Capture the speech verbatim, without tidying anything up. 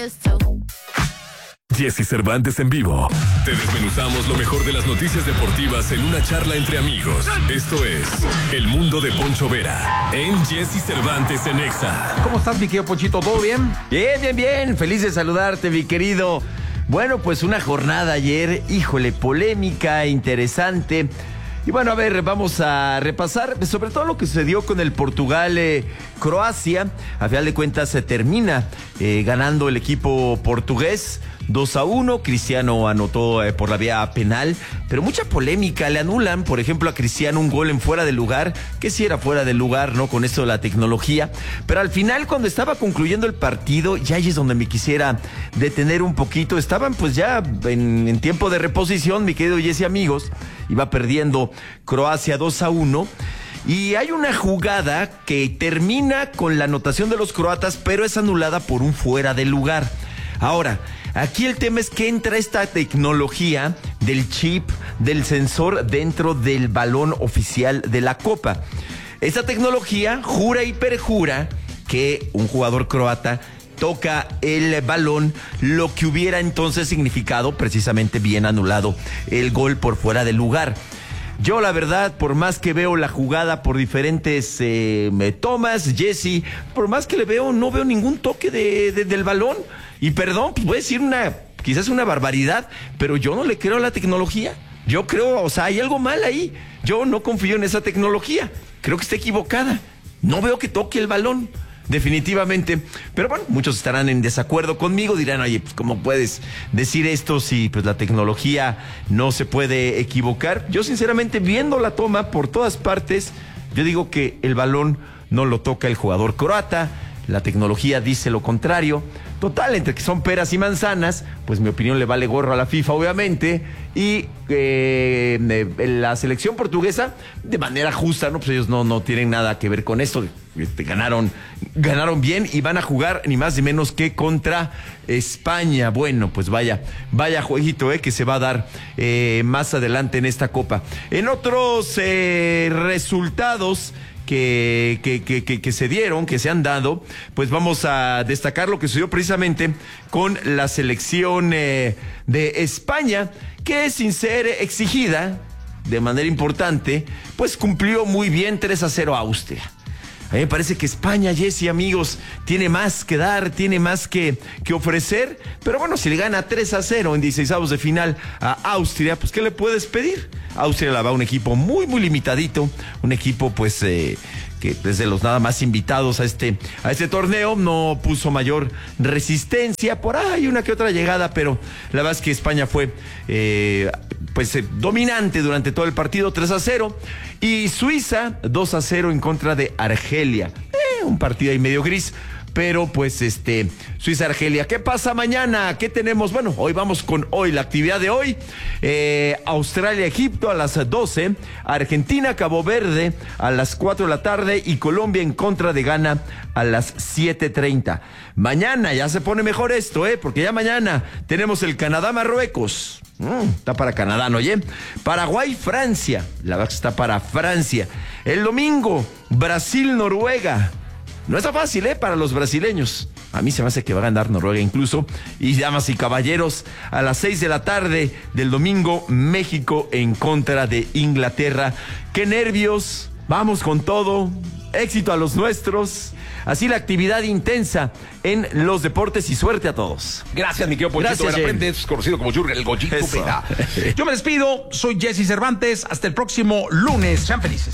Jesse Cervantes en vivo. Te desmenuzamos lo mejor de las noticias deportivas en una charla entre amigos. Esto es El Mundo de Poncho Vera en Jesse Cervantes en Exa. ¿Cómo estás, mi querido Ponchito? ¿Todo bien? Bien, bien, bien. Feliz de saludarte, mi querido. Bueno, pues una jornada ayer, híjole, polémica, interesante. Y bueno, a ver, vamos a repasar sobre todo lo que sucedió con el Portugal-Croacia. Eh, a final de cuentas se termina eh, ganando el equipo portugués dos a uno. Cristiano anotó eh, por la vía penal, pero mucha polémica. Le anulan, por ejemplo, a Cristiano un gol en fuera de lugar, que sí era fuera de lugar, ¿no? Con esto de la tecnología. Pero al final, cuando estaba concluyendo el partido, ya ahí es donde me quisiera detener un poquito. Estaban pues ya en, en tiempo de reposición, mi querido Jesse, amigos. Iba perdiendo Croacia dos a uno. Y hay una jugada que termina con la anotación de los croatas, pero es anulada por un fuera de lugar. Ahora, aquí el tema es que entra esta tecnología del chip, del sensor dentro del balón oficial de la Copa. Esta tecnología jura y perjura que un jugador croata toca el balón, lo que hubiera entonces significado precisamente bien anulado el gol por fuera de lugar. Yo la verdad, por más que veo la jugada por diferentes eh, tomas, Jesse, por más que le veo, no veo ningún toque de, de, del balón. Y perdón, pues voy a decir una, quizás una barbaridad, pero yo no le creo a la tecnología. Yo creo, o sea, hay algo mal ahí. Yo no confío en esa tecnología. Creo que está equivocada. No veo que toque el balón. Definitivamente, pero bueno, muchos estarán en desacuerdo conmigo, dirán, oye, pues ¿cómo puedes decir esto si pues la tecnología no se puede equivocar? Yo sinceramente, viendo la toma por todas partes, yo digo que el balón no lo toca el jugador croata, la tecnología dice lo contrario. Total, entre que son peras y manzanas, pues mi opinión le vale gorro a la FIFA, obviamente, y eh, la selección portuguesa, de manera justa, ¿no? Pues ellos no, no tienen nada que ver con esto. Este, ganaron, ganaron bien y van a jugar ni más ni menos que contra España. Bueno, pues vaya, vaya jueguito, eh, que se va a dar eh, más adelante en esta Copa. En otros eh, resultados Que, que, que, que, que se dieron, que se han dado, pues vamos a destacar lo que sucedió precisamente con la selección eh, de España, que sin ser exigida de manera importante, pues cumplió muy bien tres a cero a Austria. A mí me parece que España, Jesse, amigos, tiene más que dar, tiene más que, que ofrecer, pero bueno, si le gana tres a cero en dieciseisavos de final a Austria, pues ¿qué le puedes pedir? Austria la va a un equipo muy, muy limitadito, un equipo pues eh, que es de los nada más invitados a este, a este torneo, no puso mayor resistencia, por ahí una que otra llegada, pero la verdad es que España fue eh, pues eh, dominante durante todo el partido, tres a cero, y Suiza dos a cero en contra de Argelia, eh, un partido ahí medio gris. Pero pues este, Suiza-Argelia, ¿qué pasa mañana? ¿Qué tenemos? Bueno, hoy vamos con hoy, la actividad de hoy, eh, Australia-Egipto a las doce, Argentina-Cabo Verde a las cuatro de la tarde y Colombia en contra de Ghana a las siete treinta. Mañana ya se pone mejor esto, ¿eh? Porque ya mañana tenemos el Canadá-Marruecos. Mm, está para Canadá, ¿no? Oye, Paraguay-Francia, la verdad que está para Francia. El domingo, Brasil-Noruega. No está fácil, ¿eh? Para los brasileños. A mí se me hace que va a ganar Noruega incluso. Y damas y caballeros, a las seis de la tarde del domingo, México en contra de Inglaterra. ¡Qué nervios! Vamos con todo. Éxito a los nuestros. Así la actividad intensa en los deportes y suerte a todos. Gracias, mi querido Ponchito. Gracias, Vera, es conocido como Jürgen el Goyito. Yo me despido. Soy Jesse Cervantes. Hasta el próximo lunes. Sean felices.